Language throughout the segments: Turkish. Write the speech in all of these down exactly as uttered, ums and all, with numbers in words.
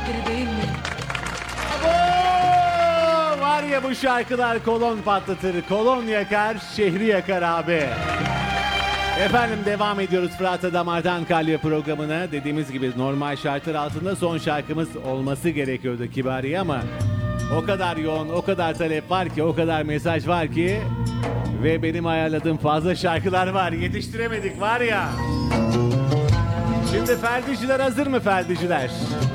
biri değil mi? Abo! Var ya bu şarkılar kolon patlatır, kolon yakar, şehri yakar abi. Efendim devam ediyoruz Fırat'a Damardan Kalya programına. Dediğimiz gibi normal şartlar altında son şarkımız olması gerekiyordu Kibariye ama o kadar yoğun, o kadar talep var ki, o kadar mesaj var ki ve benim ayarladığım fazla şarkılar var. Yetiştiremedik var ya. Şimdi Ferdiciler hazır mı Ferdiciler?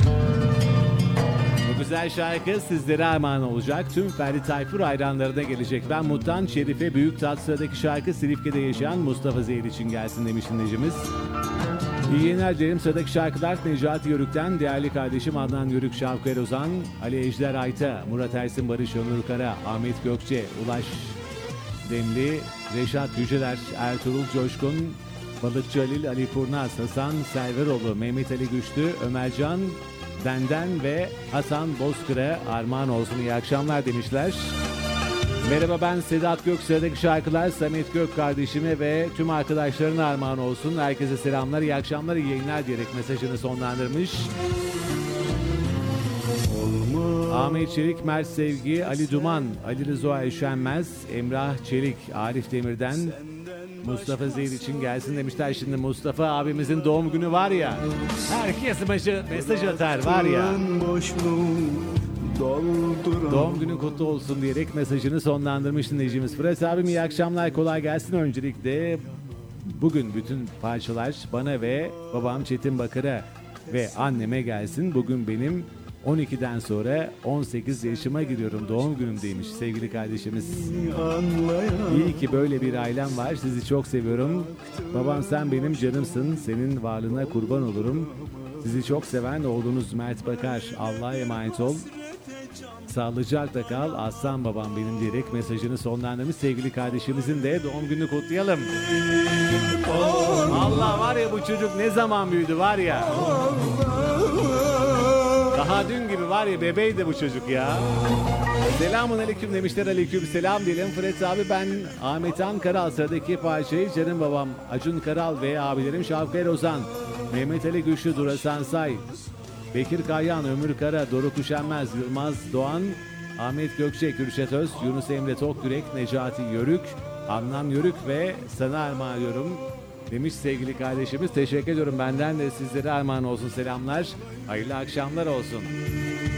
Bu güzel şarkı sizlere armağan olacak. Tüm Ferdi Tayfur hayranlarına gelecek. Ben Muttan Şerife Büyük Tat sıradaki şarkı Silifke'de yaşayan Mustafa Zehir için gelsin demiş dinleyicimiz. İyi yayınlar dilerim. Sıradaki şarkılar Necati Yörük'ten değerli kardeşim Adnan Yörük, Şavker Ozan, Ali Ejder Ayta, Murat Ersin, Barış Onur Kara, Ahmet Gökçe, Ulaş Demli, Reşat Yüceler, Ertuğrul Coşkun, Balıkçı Halil, Ali Kurnaz, Hasan Serveroğlu, Mehmet Ali Güçlü, Ömercan Denden ve Hasan Bozkır'a armağan olsun. İyi akşamlar demişler. Merhaba, ben Sedat Gök. Sıradaki şarkılar Samet Gök kardeşime ve tüm arkadaşlarına armağan olsun. Herkese selamlar, iyi akşamlar, iyi yayınlar diyerek mesajını sonlandırmış. Ahmet Çelik, Mert Sevgi, Ali Duman, Ali Rıza Eşenmez, Emrah Çelik, Arif Demir'den Mustafa Zehir için gelsin demişler. Şimdi Mustafa abimizin doğum günü var ya, herkes mesaj, mesaj atar var ya. Doğum günün kutlu olsun diyerek mesajını sonlandırmış dinleyicimiz. Fırat abim iyi akşamlar, kolay gelsin. Öncelikle bugün bütün parçalar bana ve babam Çetin Bakır'a ve anneme gelsin. Bugün benim on ikiden sonra on sekiz yaşıma giriyorum. Doğum günümdeymiş sevgili kardeşimiz. İyi ki böyle bir ailem var. Sizi çok seviyorum. Babam sen benim canımsın. Senin varlığına kurban olurum. Sizi çok seven oğlunuz Mert Bakar. Allah'a emanet ol. Sağlıcakla kal. Aslan babam benim diyerek mesajını sonlandırmış. Sevgili kardeşimizin de doğum gününü kutlayalım. Allah var ya, bu çocuk ne zaman büyüdü var ya. Daha dün gibi var ya, bebeydi bu çocuk ya. Selamun aleyküm demişler, aleyküm selam diyelim. Fırat abi, ben Ahmet Han Karal. Sıradaki parçayı canım babam Acun Karal ve abilerim Şavker Ozan, Mehmet Ali Güçlü, Durasan Say, Bekir Kayhan, Ömür Kara, Doruk Üşenmez, Yılmaz Doğan, Ahmet Gökçe, Kürşat Öz, Yunus Emre Tokyürek, Necati Yörük, Adnan Yörük ve sana armağan ediyorum demiş sevgili kardeşimiz. Teşekkür ediyorum. Benden de sizlere armağan olsun, selamlar. Hayırlı akşamlar olsun.